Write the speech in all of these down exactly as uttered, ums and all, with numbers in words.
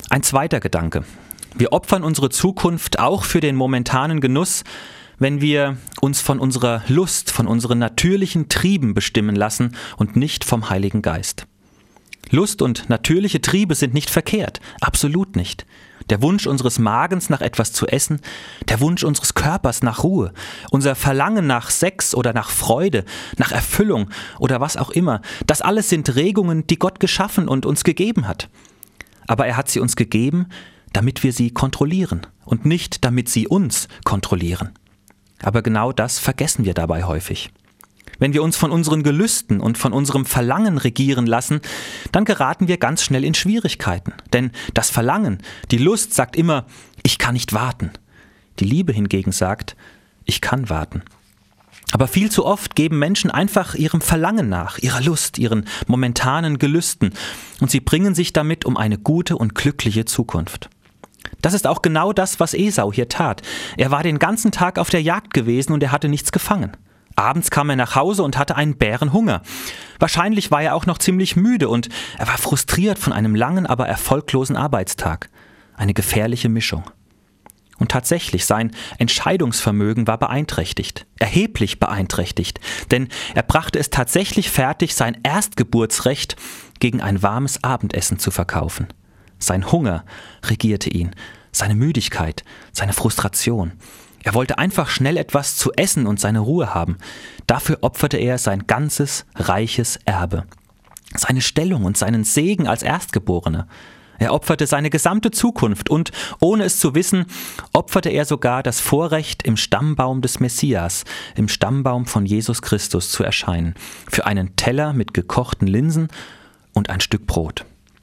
Ein zweiter Gedanke. Wir opfern unsere Zukunft auch für den momentanen Genuss, wenn wir uns von unserer Lust, von unseren natürlichen Trieben bestimmen lassen und nicht vom Heiligen Geist. Lust und natürliche Triebe sind nicht verkehrt, absolut nicht. Der Wunsch unseres Magens nach etwas zu essen, der Wunsch unseres Körpers nach Ruhe, unser Verlangen nach Sex oder nach Freude, nach Erfüllung oder was auch immer, das alles sind Regungen, die Gott geschaffen und uns gegeben hat. Aber er hat sie uns gegeben, damit wir sie kontrollieren und nicht, damit sie uns kontrollieren. Aber genau das vergessen wir dabei häufig. Wenn wir uns von unseren Gelüsten und von unserem Verlangen regieren lassen, dann geraten wir ganz schnell in Schwierigkeiten. Denn das Verlangen, die Lust sagt immer, ich kann nicht warten. Die Liebe hingegen sagt, ich kann warten. Aber viel zu oft geben Menschen einfach ihrem Verlangen nach, ihrer Lust, ihren momentanen Gelüsten. Und sie bringen sich damit um eine gute und glückliche Zukunft. Das ist auch genau das, was Esau hier tat. Er war den ganzen Tag auf der Jagd gewesen und er hatte nichts gefangen. Abends kam er nach Hause und hatte einen Bärenhunger. Wahrscheinlich war er auch noch ziemlich müde und er war frustriert von einem langen, aber erfolglosen Arbeitstag. Eine gefährliche Mischung. Und tatsächlich, sein Entscheidungsvermögen war beeinträchtigt, erheblich beeinträchtigt, denn er brachte es tatsächlich fertig, sein Erstgeburtsrecht gegen ein warmes Abendessen zu verkaufen. Sein Hunger regierte ihn, seine Müdigkeit, seine Frustration. Er wollte einfach schnell etwas zu essen und seine Ruhe haben. Dafür opferte er sein ganzes reiches Erbe, seine Stellung und seinen Segen als Erstgeborener. Er opferte seine gesamte Zukunft und, ohne es zu wissen, opferte er sogar das Vorrecht, im Stammbaum des Messias, im Stammbaum von Jesus Christus zu erscheinen, für einen Teller mit gekochten Linsen und ein Stück Brot.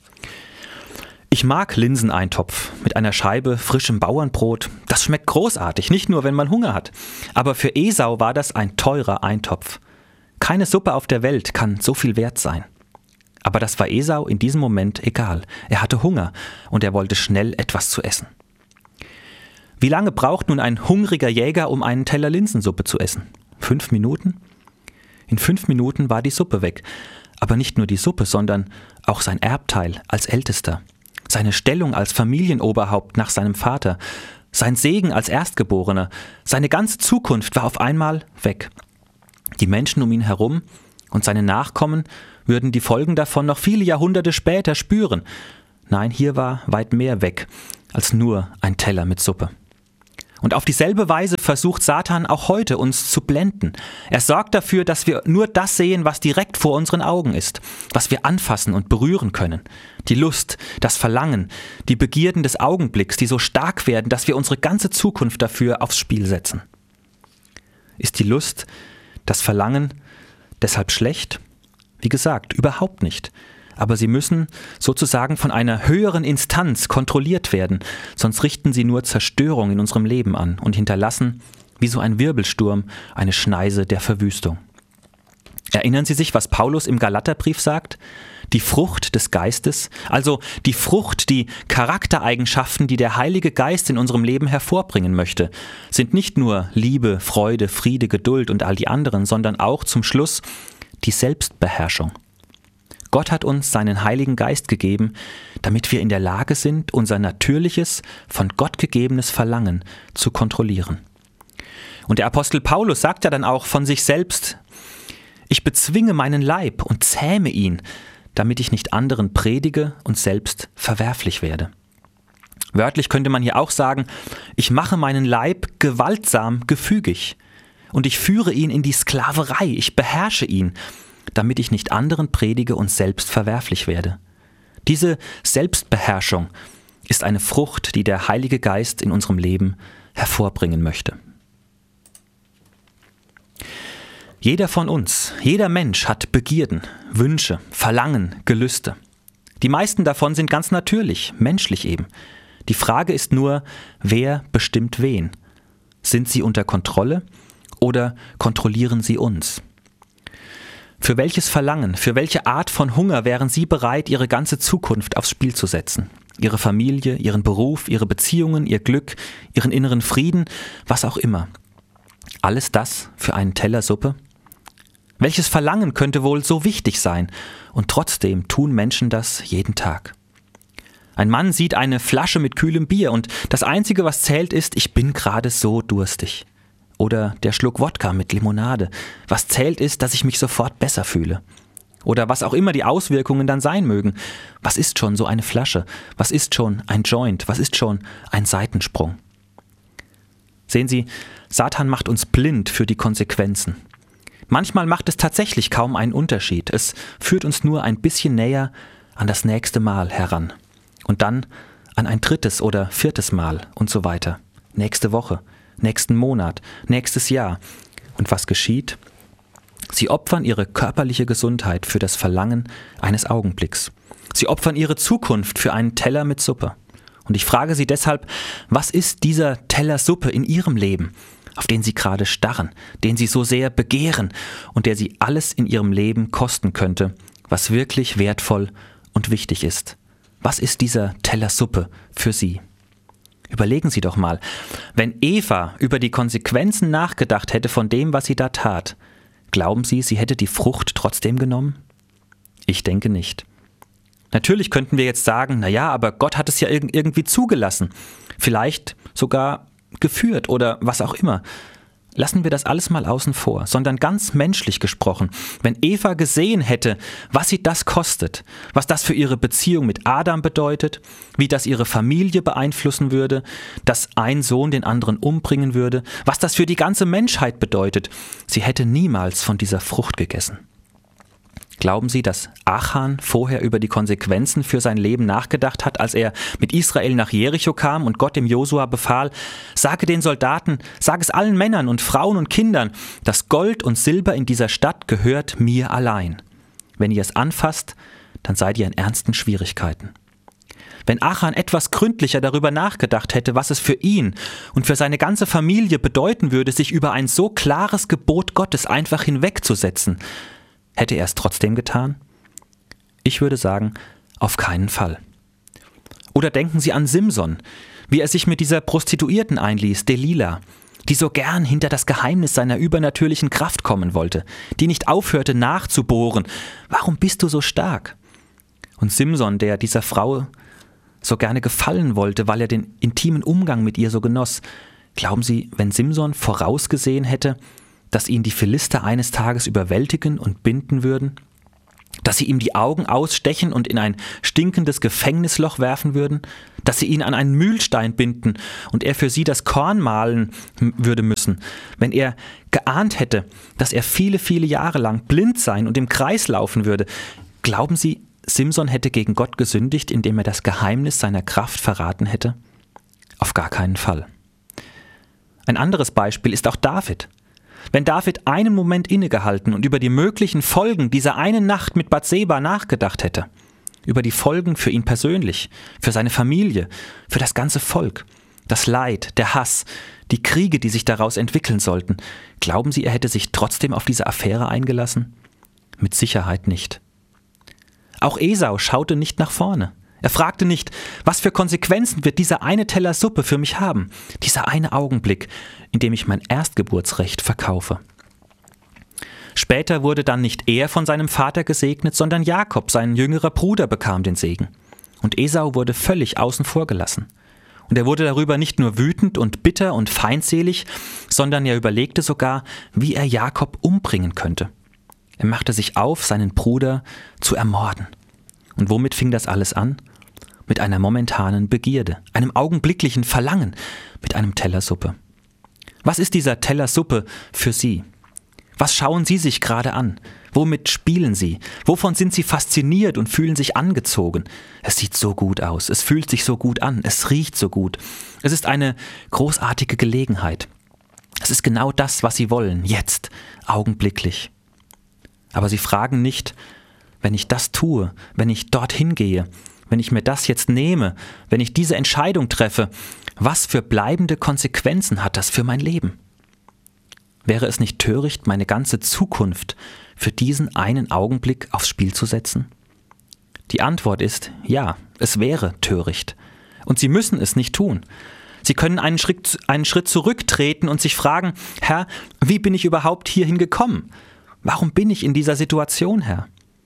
Ich mag Linseneintopf mit einer Scheibe frischem Bauernbrot. Das schmeckt großartig, nicht nur, wenn man Hunger hat. Aber für Esau war das ein teurer Eintopf. Keine Suppe auf der Welt kann so viel wert sein. Aber das war Esau in diesem Moment egal. Er hatte Hunger und er wollte schnell etwas zu essen. Wie lange braucht nun ein hungriger Jäger, um einen Teller Linsensuppe zu essen? Fünf Minuten? In fünf Minuten war die Suppe weg. Aber nicht nur die Suppe, sondern auch sein Erbteil als Ältester. Seine Stellung als Familienoberhaupt nach seinem Vater, sein Segen als Erstgeborener, seine ganze Zukunft war auf einmal weg. Die Menschen um ihn herum und seine Nachkommen würden die Folgen davon noch viele Jahrhunderte später spüren. Nein, hier war weit mehr weg als nur ein Teller mit Suppe. Und auf dieselbe Weise versucht Satan auch heute, uns zu blenden. Er sorgt dafür, dass wir nur das sehen, was direkt vor unseren Augen ist, was wir anfassen und berühren können. Die Lust, das Verlangen, die Begierden des Augenblicks, die so stark werden, dass wir unsere ganze Zukunft dafür aufs Spiel setzen. Ist die Lust, das Verlangen deshalb schlecht? Wie gesagt, überhaupt nicht. Aber sie müssen sozusagen von einer höheren Instanz kontrolliert werden, sonst richten sie nur Zerstörung in unserem Leben an und hinterlassen, wie so ein Wirbelsturm, eine Schneise der Verwüstung. Erinnern Sie sich, was Paulus im Galaterbrief sagt? Die Frucht des Geistes, also die Frucht, die Charaktereigenschaften, die der Heilige Geist in unserem Leben hervorbringen möchte, sind nicht nur Liebe, Freude, Friede, Geduld und all die anderen, sondern auch zum Schluss die Selbstbeherrschung. Gott hat uns seinen Heiligen Geist gegeben, damit wir in der Lage sind, unser natürliches, von Gott gegebenes Verlangen zu kontrollieren. Und der Apostel Paulus sagt ja dann auch von sich selbst, ich bezwinge meinen Leib und zähme ihn, damit ich nicht anderen predige und selbst verwerflich werde. Wörtlich könnte man hier auch sagen, ich mache meinen Leib gewaltsam gefügig und ich führe ihn in die Sklaverei, ich beherrsche ihn, damit ich nicht anderen predige und selbst verwerflich werde. Diese Selbstbeherrschung ist eine Frucht, die der Heilige Geist in unserem Leben hervorbringen möchte. Jeder von uns, jeder Mensch hat Begierden, Wünsche, Verlangen, Gelüste. Die meisten davon sind ganz natürlich, menschlich eben. Die Frage ist nur, wer bestimmt wen? Sind sie unter Kontrolle oder kontrollieren sie uns? Für welches Verlangen, für welche Art von Hunger wären Sie bereit, Ihre ganze Zukunft aufs Spiel zu setzen? Ihre Familie, Ihren Beruf, Ihre Beziehungen, Ihr Glück, Ihren inneren Frieden, was auch immer. Alles das für einen Teller Suppe? Welches Verlangen könnte wohl so wichtig sein? Und trotzdem tun Menschen das jeden Tag. Ein Mann sieht eine Flasche mit kühlem Bier und das Einzige, was zählt, ist, ich bin gerade so durstig. Oder der Schluck Wodka mit Limonade. Was zählt ist, dass ich mich sofort besser fühle. Oder was auch immer die Auswirkungen dann sein mögen. Was ist schon so eine Flasche? Was ist schon ein Joint? Was ist schon ein Seitensprung? Sehen Sie, Satan macht uns blind für die Konsequenzen. Manchmal macht es tatsächlich kaum einen Unterschied. Es führt uns nur ein bisschen näher an das nächste Mal heran. Und dann an ein drittes oder viertes Mal und so weiter. Nächste Woche, nächsten Monat, nächstes Jahr. Und was geschieht? Sie opfern ihre körperliche Gesundheit für das Verlangen eines Augenblicks. Sie opfern ihre Zukunft für einen Teller mit Suppe. Und ich frage Sie deshalb, was ist dieser Teller Suppe in Ihrem Leben, auf den Sie gerade starren, den Sie so sehr begehren und der Sie alles in Ihrem Leben kosten könnte, was wirklich wertvoll und wichtig ist? Was ist dieser Teller Suppe für Sie? Überlegen Sie doch mal, wenn Eva über die Konsequenzen nachgedacht hätte von dem, was sie da tat, glauben Sie, sie hätte die Frucht trotzdem genommen? Ich denke nicht. Natürlich könnten wir jetzt sagen, naja, aber Gott hat es ja irg- irgendwie zugelassen, vielleicht sogar geführt oder was auch immer. Lassen wir das alles mal außen vor, sondern ganz menschlich gesprochen, wenn Eva gesehen hätte, was sie das kostet, was das für ihre Beziehung mit Adam bedeutet, wie das ihre Familie beeinflussen würde, dass ein Sohn den anderen umbringen würde, was das für die ganze Menschheit bedeutet, sie hätte niemals von dieser Frucht gegessen. Glauben Sie, dass Achan vorher über die Konsequenzen für sein Leben nachgedacht hat, als er mit Israel nach Jericho kam und Gott dem Josua befahl, sage den Soldaten, sag es allen Männern und Frauen und Kindern, das Gold und Silber in dieser Stadt gehört mir allein. Wenn ihr es anfasst, dann seid ihr in ernsten Schwierigkeiten. Wenn Achan etwas gründlicher darüber nachgedacht hätte, was es für ihn und für seine ganze Familie bedeuten würde, sich über ein so klares Gebot Gottes einfach hinwegzusetzen, hätte er es trotzdem getan? Ich würde sagen, auf keinen Fall. Oder denken Sie an Simson, wie er sich mit dieser Prostituierten einließ, Delila, die so gern hinter das Geheimnis seiner übernatürlichen Kraft kommen wollte, die nicht aufhörte nachzubohren. Warum bist du so stark? Und Simson, der dieser Frau so gerne gefallen wollte, weil er den intimen Umgang mit ihr so genoss. Glauben Sie, wenn Simson vorausgesehen hätte, dass ihn die Philister eines Tages überwältigen und binden würden? Dass sie ihm die Augen ausstechen und in ein stinkendes Gefängnisloch werfen würden? Dass sie ihn an einen Mühlstein binden und er für sie das Korn mahlen würde müssen? Wenn er geahnt hätte, dass er viele, viele Jahre lang blind sein und im Kreis laufen würde, glauben Sie, Simson hätte gegen Gott gesündigt, indem er das Geheimnis seiner Kraft verraten hätte? Auf gar keinen Fall. Ein anderes Beispiel ist auch David. Wenn David einen Moment innegehalten und über die möglichen Folgen dieser einen Nacht mit Bathseba nachgedacht hätte, über die Folgen für ihn persönlich, für seine Familie, für das ganze Volk, das Leid, der Hass, die Kriege, die sich daraus entwickeln sollten, glauben Sie, er hätte sich trotzdem auf diese Affäre eingelassen? Mit Sicherheit nicht. Auch Esau schaute nicht nach vorne. Er fragte nicht, was für Konsequenzen wird dieser eine Teller Suppe für mich haben, dieser eine Augenblick, in dem ich mein Erstgeburtsrecht verkaufe. Später wurde dann nicht er von seinem Vater gesegnet, sondern Jakob, sein jüngerer Bruder, bekam den Segen. Und Esau wurde völlig außen vor gelassen. Und er wurde darüber nicht nur wütend und bitter und feindselig, sondern er überlegte sogar, wie er Jakob umbringen könnte. Er machte sich auf, seinen Bruder zu ermorden. Und womit fing das alles an? Mit einer momentanen Begierde, einem augenblicklichen Verlangen, mit einem Teller Suppe. Was ist dieser Teller Suppe für Sie? Was schauen Sie sich gerade an? Womit spielen Sie? Wovon sind Sie fasziniert und fühlen sich angezogen? Es sieht so gut aus, es fühlt sich so gut an, es riecht so gut. Es ist eine großartige Gelegenheit. Es ist genau das, was Sie wollen, jetzt, augenblicklich. Aber Sie fragen nicht, wenn ich das tue, wenn ich dorthin gehe, wenn ich mir das jetzt nehme, wenn ich diese Entscheidung treffe, was für bleibende Konsequenzen hat das für mein Leben? Wäre es nicht töricht, meine ganze Zukunft für diesen einen Augenblick aufs Spiel zu setzen? Die Antwort ist ja, es wäre töricht. Und Sie müssen es nicht tun. Sie können einen Schritt, einen Schritt zurücktreten und sich fragen, Herr, wie bin ich überhaupt hierhin gekommen? Warum bin ich in dieser Situation, Herr?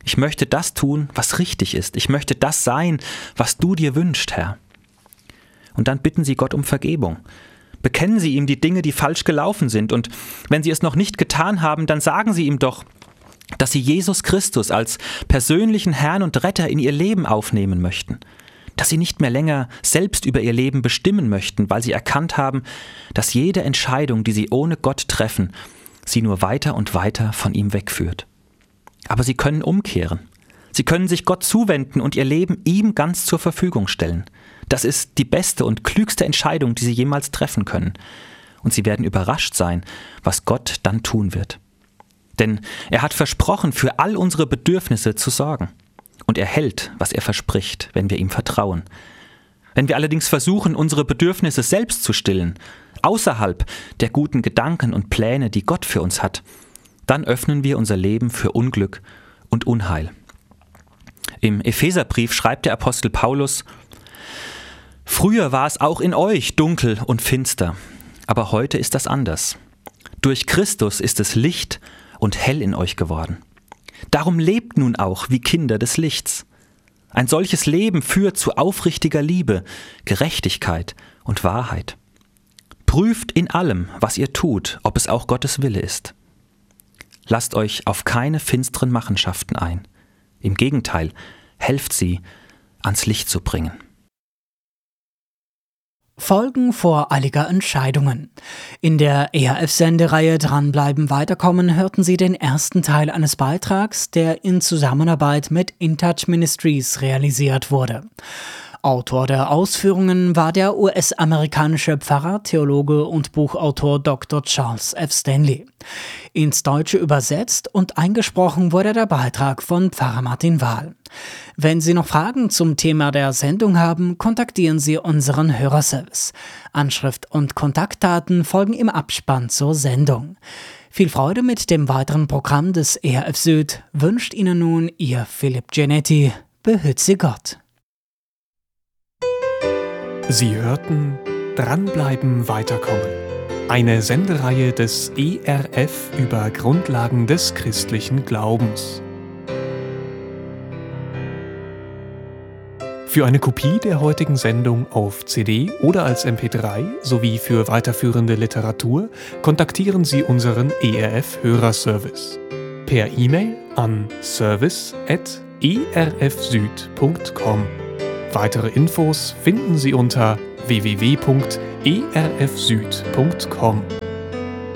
Ich möchte das tun, was richtig ist. Ich möchte das sein, was du dir wünschst, Herr. Und dann bitten Sie Gott um Vergebung. Bekennen Sie ihm die Dinge, die falsch gelaufen sind. Und wenn Sie es noch nicht getan haben, dann sagen Sie ihm doch, dass Sie Jesus Christus als persönlichen Herrn und Retter in Ihr Leben aufnehmen möchten. Dass Sie nicht mehr länger selbst über Ihr Leben bestimmen möchten, weil Sie erkannt haben, dass jede Entscheidung, die Sie ohne Gott treffen, Sie nur weiter und weiter von ihm wegführt. Aber Sie können umkehren. Sie können sich Gott zuwenden und Ihr Leben ihm ganz zur Verfügung stellen. Das ist die beste und klügste Entscheidung, die Sie jemals treffen können. Und Sie werden überrascht sein, was Gott dann tun wird. Denn er hat versprochen, für all unsere Bedürfnisse zu sorgen. Und er hält, was er verspricht, wenn wir ihm vertrauen. Wenn wir allerdings versuchen, unsere Bedürfnisse selbst zu stillen, außerhalb der guten Gedanken und Pläne, die Gott für uns hat, dann öffnen wir unser Leben für Unglück und Unheil. Im Epheserbrief schreibt der Apostel Paulus: Früher war es auch in euch dunkel und finster, aber heute ist das anders. Durch Christus ist es Licht und hell in euch geworden. Darum lebt nun auch wie Kinder des Lichts. Ein solches Leben führt zu aufrichtiger Liebe, Gerechtigkeit und Wahrheit. Prüft in allem, was ihr tut, ob es auch Gottes Wille ist. Lasst euch auf keine finsteren Machenschaften ein. Im Gegenteil, helft sie, ans Licht zu bringen. Folgen voreiliger Entscheidungen. In der E H F-Sendereihe Dranbleiben, Weiterkommen hörten Sie den ersten Teil eines Beitrags, der in Zusammenarbeit mit InTouch Ministries realisiert wurde. Autor der Ausführungen war der U S-amerikanische Pfarrer, Theologe und Buchautor Doktor Charles F. Stanley. Ins Deutsche übersetzt und eingesprochen wurde der Beitrag von Pfarrer Martin Wahl. Wenn Sie noch Fragen zum Thema der Sendung haben, kontaktieren Sie unseren Hörerservice. Anschrift und Kontaktdaten folgen im Abspann zur Sendung. Viel Freude mit dem weiteren Programm des E H F Süd wünscht Ihnen nun Ihr Philipp Genetti. Behüt Sie Gott. Sie hörten Dranbleiben, Weiterkommen. Eine Sendereihe des E R F über Grundlagen des christlichen Glaubens. Für eine Kopie der heutigen Sendung auf C D oder als M P drei sowie für weiterführende Literatur kontaktieren Sie unseren E R F-Hörerservice per E-Mail an service at e r f süd punkt com. Weitere Infos finden Sie unter w w w punkt e r f süd punkt com.